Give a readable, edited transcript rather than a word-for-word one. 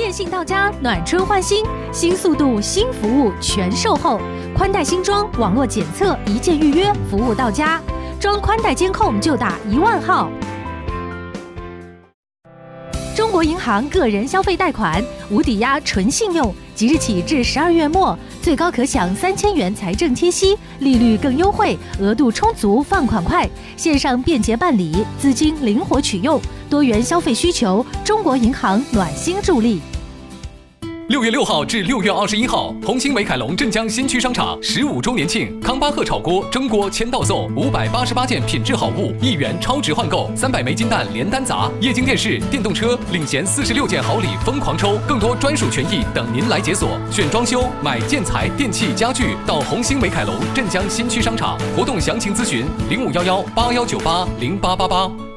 电信到家，暖春换新，新速度、新服务全售后，宽带新装，网络检测，一键预约，服务到家。装宽带监控就打10000号。中国银行个人消费贷款无抵押纯信用，即日起至12月末，最高可享3000元财政贴息，利率更优惠，额度充足，放款快，线上便捷办理，资金灵活取用，多元消费需求，中国银行暖心助力。 6月6号至6月21号，红星美凯龙镇江新区商场15周年庆，康巴赫炒锅蒸锅签到送588件品质好物，1元超值换购，300枚金蛋连单砸，液晶电视、电动车领衔46件好礼疯狂抽，更多专属权益等您来解锁。选装修、买建材、电器、家具，到红星美凯龙镇江新区商场。活动详情咨询051181980888。